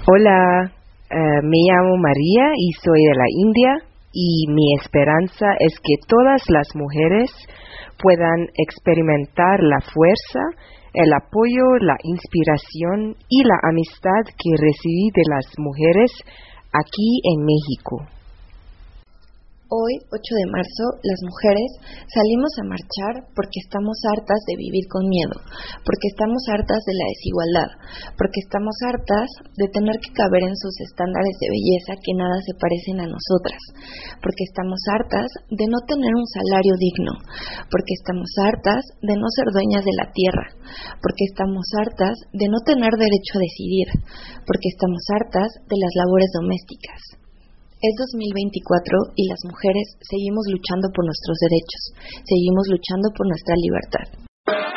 Hola, me llamo María y soy de la India y mi esperanza es que todas las mujeres puedan experimentar la fuerza, el apoyo, la inspiración y la amistad que recibí de las mujeres aquí en México. Hoy, 8 de marzo, las mujeres salimos a marchar porque estamos hartas de vivir con miedo, porque estamos hartas de la desigualdad, porque estamos hartas de tener que caber en sus estándares de belleza que nada se parecen a nosotras, porque estamos hartas de no tener un salario digno, porque estamos hartas de no ser dueñas de la tierra, porque estamos hartas de no tener derecho a decidir, porque estamos hartas de las labores domésticas. Es 2024 y las mujeres seguimos luchando por nuestros derechos, seguimos luchando por nuestra libertad.